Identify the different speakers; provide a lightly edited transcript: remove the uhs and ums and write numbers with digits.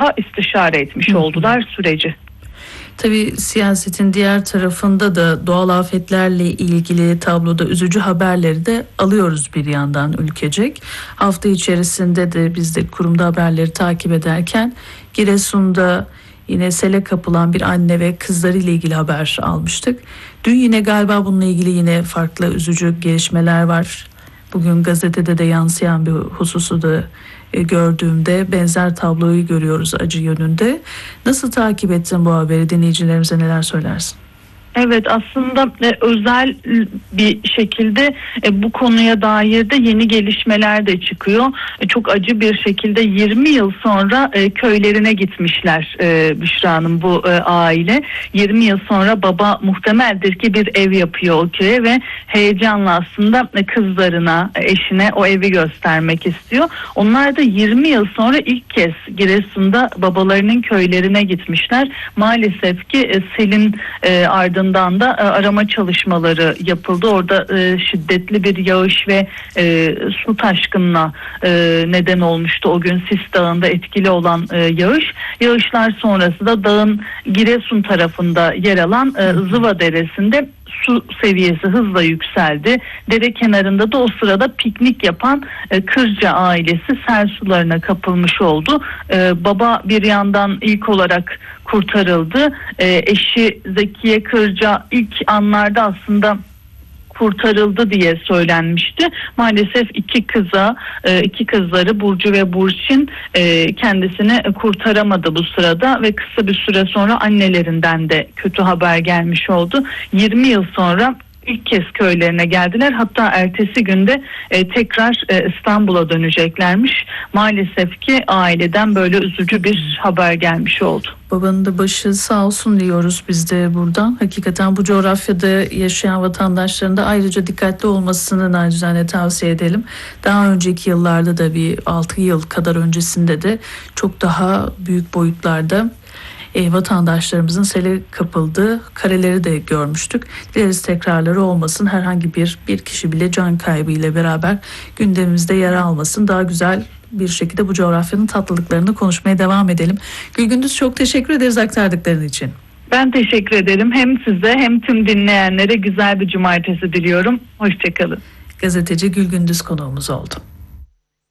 Speaker 1: daha istişare etmiş oldular süreci.
Speaker 2: Tabii siyasetin diğer tarafında da doğal afetlerle ilgili tabloda üzücü haberleri de alıyoruz bir yandan ülkecek. Hafta içerisinde de biz de kurumda haberleri takip ederken Giresun'da yine sele kapılan bir anne ve kızlarıyla ilgili haber almıştık. Dün yine galiba bununla ilgili yine farklı üzücü gelişmeler var. Bugün gazetede de yansıyan bir hususu da gördüğümde benzer tabloyu görüyoruz acı yönünde. Nasıl takip ettin bu haberi? Dinleyicilerimize neler söylersin?
Speaker 1: Evet, aslında özel bir şekilde bu konuya dair de yeni gelişmeler de çıkıyor. Çok acı bir şekilde 20 yıl sonra köylerine gitmişler Büşra Hanım, bu aile. 20 yıl sonra baba muhtemeldir ki bir ev yapıyor o köye ve heyecanla aslında kızlarına, eşine o evi göstermek istiyor. Onlar da 20 yıl sonra ilk kez Giresun'da babalarının köylerine gitmişler. Maalesef ki selin ardından da arama çalışmaları yapıldı. Orada şiddetli bir yağış ve su taşkınına neden olmuştu. O gün Sis Dağı'nda etkili olan yağış. Yağışlar sonrası da dağın Giresun tarafında yer alan Zıva Deresi'nde su seviyesi hızla yükseldi. Dere kenarında da o sırada piknik yapan Kırca ailesi sel sularına kapılmış oldu. Baba bir yandan ilk olarak kurtarıldı. Eşi Zekiye Kırca ilk anlarda aslında kurtarıldı diye söylenmişti. Maalesef iki kızları Burcu ve Burçin kendisini kurtaramadı bu sırada ve kısa bir süre sonra annelerinden de kötü haber gelmiş oldu. 20 yıl sonra ilk kez köylerine geldiler. Hatta ertesi günde tekrar İstanbul'a döneceklermiş. Maalesef ki aileden böyle üzücü bir haber gelmiş oldu.
Speaker 2: Babanın da başı sağ olsun diyoruz biz de buradan. Hakikaten bu coğrafyada yaşayan vatandaşların da ayrıca dikkatli olmasını nacizane tavsiye edelim. Daha önceki yıllarda da bir 6 yıl kadar öncesinde de çok daha büyük boyutlarda vatandaşlarımızın sele kapıldığı kareleri de görmüştük. Dileriz tekrarları olmasın. Herhangi bir kişi bile can kaybı ile beraber gündemimizde yer almasın. Daha güzel bir şekilde bu coğrafyanın tatlılıklarını konuşmaya devam edelim. Gülgündüz, çok teşekkür ederiz aktardıkların için.
Speaker 1: Ben teşekkür ederim. Hem size hem tüm dinleyenlere güzel bir cumartesi diliyorum. Hoşçakalın.
Speaker 2: Gazeteci Gülgündüz konuğumuz oldu.